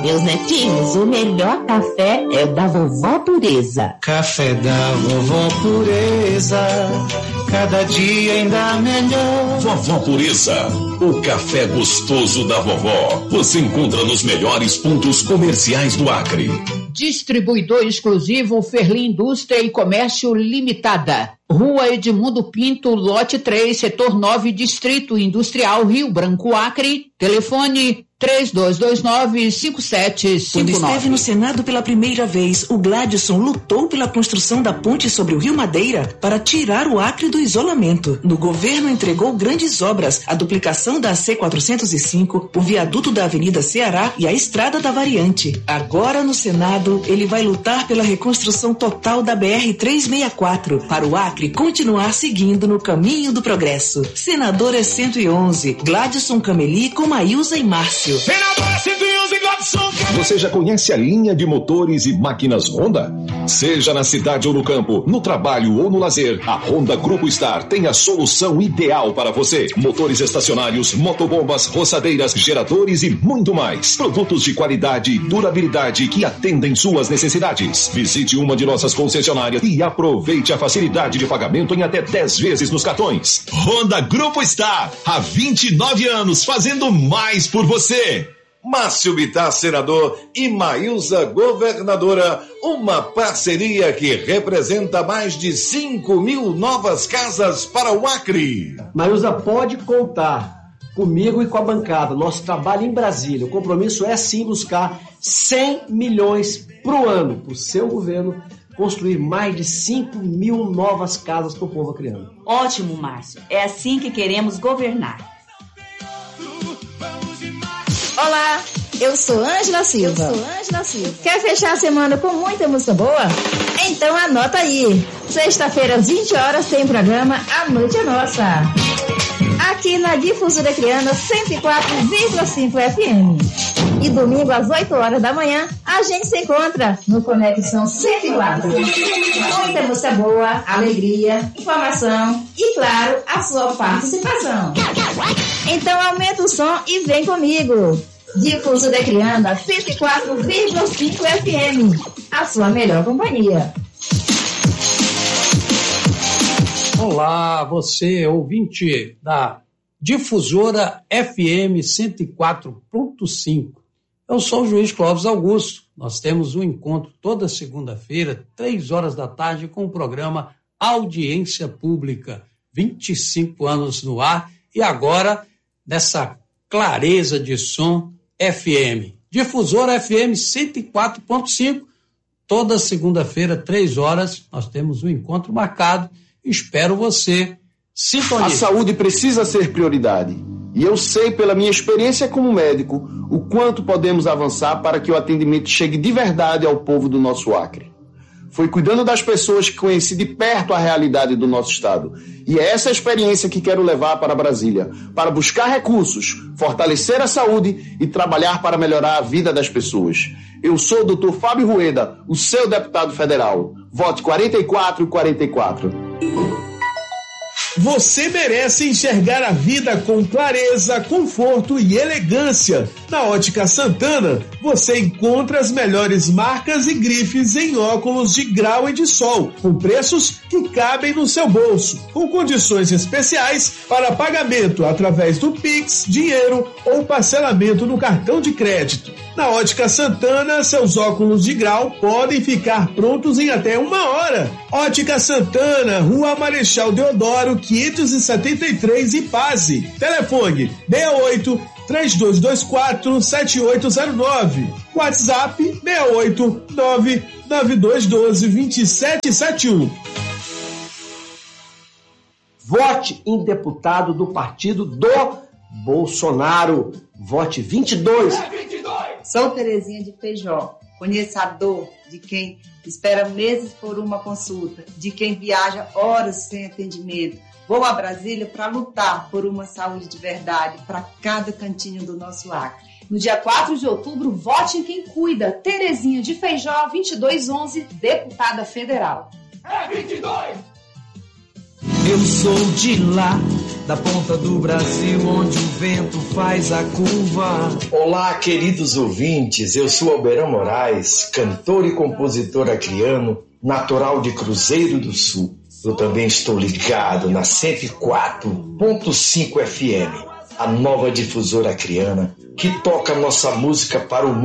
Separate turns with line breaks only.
Meus netinhos, o melhor café é o da Vovó Pureza.
Café da Vovó Pureza, cada dia ainda melhor.
Vovó Pureza, o café gostoso da vovó. Você encontra nos melhores pontos comerciais do Acre.
Distribuidor exclusivo Ferli Indústria e Comércio Limitada. Rua Edmundo Pinto, lote 3, setor 9, Distrito Industrial, Rio Branco, Acre. Telefone 3229-5759.
Quando esteve no Senado pela primeira vez, o Gladson lutou pela construção da ponte sobre o Rio Madeira para tirar o Acre do isolamento. No governo entregou grandes obras, a duplicação da AC-405, o viaduto da Avenida Ceará e a Estrada da Variante. Agora no Senado, ele vai lutar pela reconstrução total da BR-364, para o Acre continuar seguindo no caminho do progresso. Senador é 111, Gladson Cameli com Maílza e Márcio.
Você já conhece a linha de motores e máquinas Honda? Seja na cidade ou no campo, no trabalho ou no lazer, a Honda Grupo Star tem a solução ideal para você. Motores estacionários, motobombas, roçadeiras, geradores e muito mais. Produtos de qualidade e durabilidade que atendem suas necessidades. Visite uma de nossas concessionárias e aproveite a facilidade de pagamento em até 10 vezes nos cartões. Honda Grupo Star, há 29 anos fazendo mais por você.
Márcio Bittar, senador, e Maílza, governadora, uma parceria que representa mais de 5.000 novas casas para o Acre.
Maílza, pode contar comigo e com a bancada. Nosso trabalho em Brasília, o compromisso é sim buscar 100 milhões pro ano, pro seu governo, construir mais de 5.000 novas casas pro povo acreano.
Ótimo, Márcio. É assim que queremos governar.
Olá, eu sou Ângela Silva. Quer fechar a semana com muita música boa? Então anota aí. Sexta-feira às 20 horas tem programa A Noite é Nossa. Aqui na Difusora Acreana 104,5 FM. E domingo às 8 horas da manhã a gente se encontra no Conexão 104. Muita música boa, alegria, informação e, claro, a sua participação. Então aumenta o som e vem comigo. Difusora Acreana 104,5 FM. A sua melhor companhia.
Olá, você ouvinte da Difusora FM 104.5. Eu sou o juiz Clóvis Augusto. Nós temos um encontro toda segunda-feira, 3 horas da tarde, com o programa Audiência Pública. 25 anos no ar e agora nessa clareza de som FM. Difusora FM 104.5. Toda segunda-feira, 3 horas, nós temos um encontro marcado. Espero você. Sintonia.
A saúde precisa ser prioridade. E eu sei, pela minha experiência como médico, o quanto podemos avançar para que o atendimento chegue de verdade ao povo do nosso Acre. Foi cuidando das pessoas que conheci de perto a realidade do nosso estado. E é essa experiência que quero levar para Brasília, para buscar recursos, fortalecer a saúde e trabalhar para melhorar a vida das pessoas. Eu sou o Dr. Fábio Rueda, o seu deputado federal. Vote 4444.
Você merece enxergar a vida com clareza, conforto e elegância. Na Ótica Santana, você encontra as melhores marcas e grifes em óculos de grau e de sol, com preços que cabem no seu bolso, com condições especiais para pagamento através do Pix, dinheiro ou parcelamento no cartão de crédito. Na Ótica Santana, seus óculos de grau podem ficar prontos em até 1 hora. Ótica Santana, Rua Marechal Deodoro, 573, Ipaze. Telefone 68-3224-7809. WhatsApp 689-9212-2771.
Vote em deputado do partido do Bolsonaro. Vote 22.
Sou Terezinha de Feijó, conhecedor de quem espera meses por uma consulta, de quem viaja horas sem atendimento. Vou a Brasília para lutar por uma saúde de verdade para cada cantinho do nosso Acre.
No dia 4 de outubro, vote em quem cuida. Terezinha de Feijó, 2211, deputada federal.
É 22! Eu sou de lá,
da ponta do Brasil, onde o vento faz a curva.
Olá, queridos ouvintes, eu sou Alberão Moraes, cantor e compositor acriano, natural de Cruzeiro do Sul. Eu também estou ligado na 104.5 FM, a nova difusora acriana, que toca nossa música para o mundo.